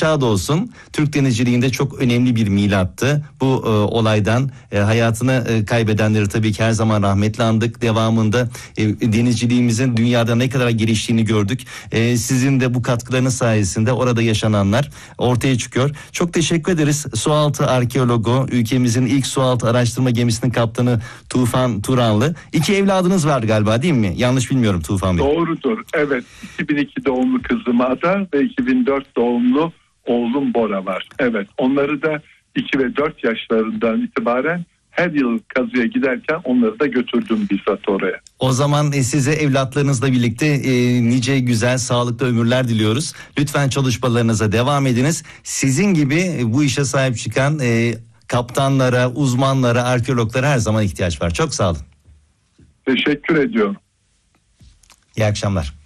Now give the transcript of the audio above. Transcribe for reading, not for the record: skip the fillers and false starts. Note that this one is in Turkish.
şad olsun. Türk denizciliğinde çok önemli bir milattı. Bu olaydan hayatını kaybedenleri tabii ki her zaman rahmetle andık. Devamında denizciliğimizin dünyada ne kadar geliştiğini gördük. Sizin de bu katkılarınız sayesinde orada yaşananlar ortaya çıkıyor. Çok teşekkür ederiz. Sualtı arkeologu, ülkemizin ilk sualtı araştırma gemisinin kaptanı Tufan Turanlı. 2 evladınız var galiba, değil mi? Yanlış bilmiyorum Tufan Bey. Doğrudur. Evet. 2002 doğumlu kızım Ada ve 2004 doğumlu oğlum Bora var. Evet. Onları da 2 ve 4 yaşlarından itibaren her yıl kazıya giderken onları da götürdüm bizzat oraya. O zaman size evlatlarınızla birlikte nice güzel sağlıklı ömürler diliyoruz. Lütfen çalışmalarınıza devam ediniz. Sizin gibi bu işe sahip çıkan kaptanlara, uzmanlara, arkeologlara her zaman ihtiyaç var. Çok sağ olun. Teşekkür ediyorum. İyi akşamlar.